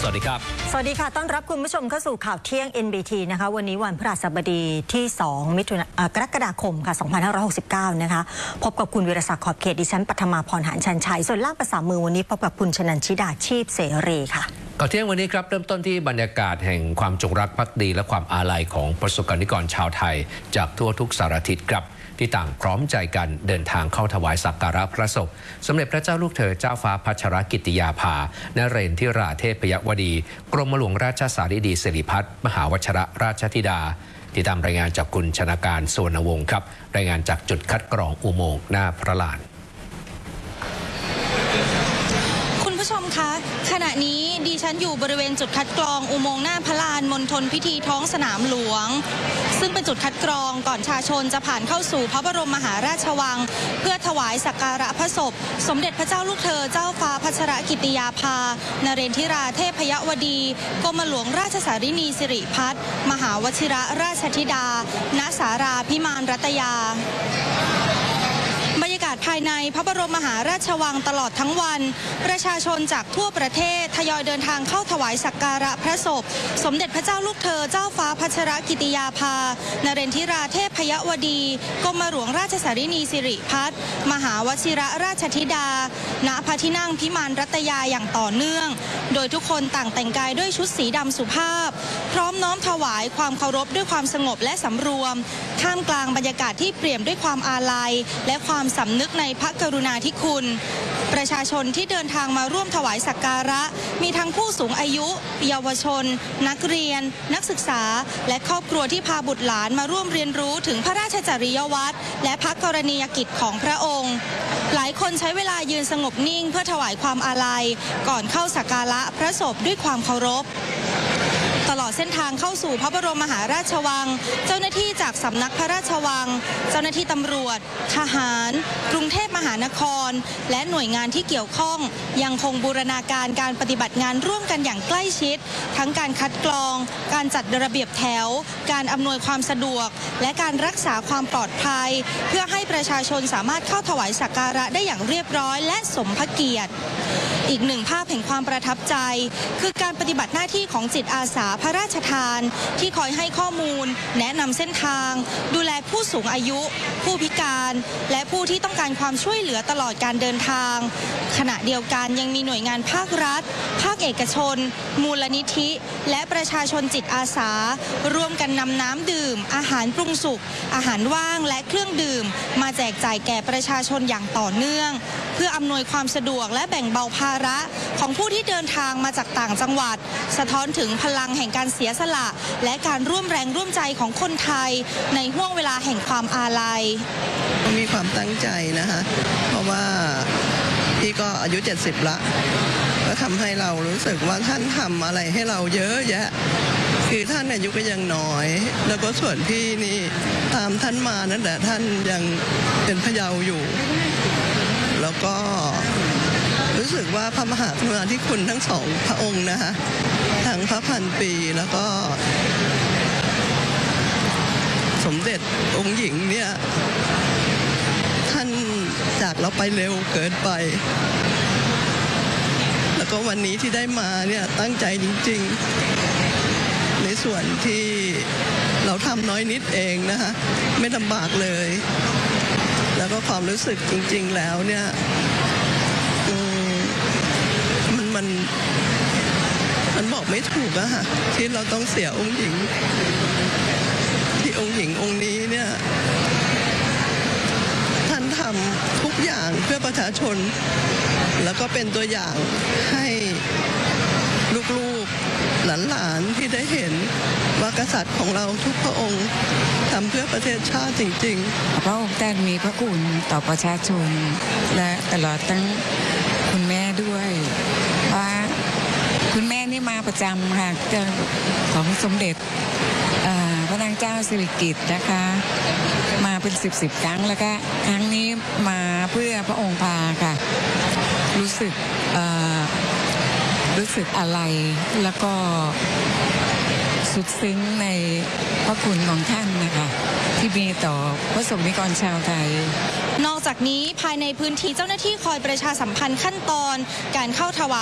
วัสดีครับสวัสดีค่ะต้อนรับคุณผู้ชมเข้าสู่ข่าวเที่ยง NBT นะคะวันนี้วันพฤหัสบดีที่2 กรกฎาคมค่ะ2569นะคะพบกับคุณวิรศักดิ์ขอบเขตดิฉันปัทมาพรหานชันชัยส่วนล่างประสามือวันนี้พบกับคุณชนันชิดาชีพเสรีค่ะข่าวเที่ยงวันนี้ครับเริ่มต้นที่บรรยากาศแห่งความจงรักภักดีและความอาลัยของประสบกรณิกรชาวไทยจากทั่วทุกสารทิศครับที่ต่างพร้อมใจกันเดินทางเข้าถวายสักการะพระศพสมเด็จพระเจ้าลูกเธอเจ้าฟ้าพัชรกิติยาภานเรนทิราเทพยวดีกรมหลวงราชสารีดีสิริพัฒน์มหาวชิรราชธิดาที่ตามรายงานจากคุณชนาการสุวรรณวงศ์ครับรายงานจากจุดคัดกรองอุโมงค์หน้าพระลานคุณผู้ชมคะขณะนี้ดิฉันอยู่บริเวณจุดคัดกรองอุโมงค์หน้าพระลานมณฑลพิธีท้องสนามหลวงซึ่งเป็นจุดคัดกรองก่อนประชาชนจะผ่านเข้าสู่พระบรมมหาราชวังเพื่อถวายสักการะพระศพสมเด็จพระเจ้าลูกเธอเจ้าฟ้าพัชรกิติยาภานเรนทิราเทพยวดีกรมหลวงราชสารีนีสิริพัฒน์มหาวชิรราชธิดาณศาลาพิมานรัตยาบรรยากาศภายในพระบรมมหาราชวังตลอดทั้งวันประชาชนจากทั่วประเทศทยอยเดินทางเข้าถวายสักการะพระศพสมเด็จพระเจ้าลูกเธอเจ้าฟ้าพัชรกิติยาภานเรนทิราเทพยวดีกรมหลวงราชสารีนีสิริพัฒน์มหาวชิรราชธิดาณพระที่นั่งพิมานรัตยาอย่างต่อเนื่องโดยทุกคนต่างแต่งกายด้วยชุดสีดำสุภาพพร้อมน้อมถวายความเคารพด้วยความสงบและสำรวมท่ามกลางบรรยากาศที่เปี่ยมด้วยความอาลัยและความสำนึกในพระกรุณาธิคุณประชาชนที่เดินทางมาร่วมถวายสักการะมีทั้งผู้สูงอายุเยาวชนนักเรียนนักศึกษาและครอบครัวที่พาบุตรหลานมาร่วมเรียนรู้ถึงพระราชจริยวัตรและพระกรณียกิจของพระองค์หลายคนใช้เวลายืนสงบนิ่งเพื่อถวายความอาลัยก่อนเข้าสักการะพระศพด้วยความเคารพตลอดเส้นทางเข้าสู่พระบรมมหาราชวังเจ้าหน้าที่จากสำนักพระราชวังเจ้าหน้าที่ตำรวจทหารกรุงเทพมหานครและหน่วยงานที่เกี่ยวข้องยังคงบูรณาการการปฏิบัติงานร่วมกันอย่างใกล้ชิดทั้งการคัดกรองการจัดระเบียบแถวการอำนวยความสะดวกและการรักษาความปลอดภัยเพื่อให้ประชาชนสามารถเข้าถวายสักการะได้อย่างเรียบร้อยและสมพระเกียรติอีกหนึ่งภาพแห่งความประทับใจคือการปฏิบัติหน้าที่ของจิตอาสาพระราชทานที่คอยให้ข้อมูลแนะนำเส้นทางดูแลผู้สูงอายุผู้พิการและผู้ที่ต้องการความช่วยเหลือตลอดการเดินทางขณะเดียวกันยังมีหน่วยงานภาครัฐภาคเอกชนมูลนิธิและประชาชนจิตอาสาร่วมกันนำน้ำดื่มอาหารปรุงสุกอาหารว่างและเครื่องดื่มมาแจกจ่ายแก่ประชาชนอย่างต่อเนื่องเพื่ออำนวยความสะดวกและแบ่งเบาภาระของผู้ที่เดินทางมาจากต่างจังหวัดสะท้อนถึงพลังแห่งการเสียสละและการร่วมแรงร่วมใจของคนไทยในห่วงเวลาแห่งความอาลัยมีความตั้งใจนะคะเพราะว่าพี่ก็อายุ70ละก็ทำให้เรารู้สึกว่าท่านทำอะไรให้เราเยอะแยะคือท่านอายุก็ยังน้อยแล้วก็ส่วนพี่นี่ตามท่านมานั่นแหละท่านยังเป็นพระเยาว์อยู่แล้วก็รู้สึกว่าพระมหากรุณาธิคุณทั้งสองพระองค์นะคะทั้งพระพันปีแล้วก็สมเด็จองค์หญิงเนี่ยท่านจากเราไปเร็วเกินไปแล้วก็วันนี้ที่ได้มาเนี่ยตั้งใจจริงๆในส่วนที่เราทำน้อยนิดเองนะคะไม่ลำบากเลยแล้วก็ความรู้สึกจริงๆแล้วเนี่ยมันบอกไม่ถูกอะค่ะที่เราต้องเสียองค์หญิงที่องค์หญิงองค์นี้เนี่ยท่านทำทุกอย่างเพื่อประชาชนแล้วก็เป็นตัวอย่างให้ลูกๆหลานๆที่ได้เห็นว่ากษัตริย์ของเราทุกพระองค์ทำเพื่อประเทศชาติจริงๆพระองค์ท่านมีพระคุณต่อประชาชนและตลอดทั้งคุณแม่ด้วยว่าคุณแม่นี่มาประจำค่ะของสมเด็จพระนางเจ้าสิริกิติ์นะคะมาเป็น10 ครั้งแล้วก็ครั้งนี้มาเพื่อพระองค์พาค่ะรู้สึกอะไรแล้วก็สุดซึ้งในพระคุณของท่านนะคะที่มีต่อพระสงฆ์นิกรชาวไทยนอกจากนี้ภายในพื้นที่เจ้าหน้าที่คอยประชาสัมพันธ์ขั้นตอนการเข้าถวาย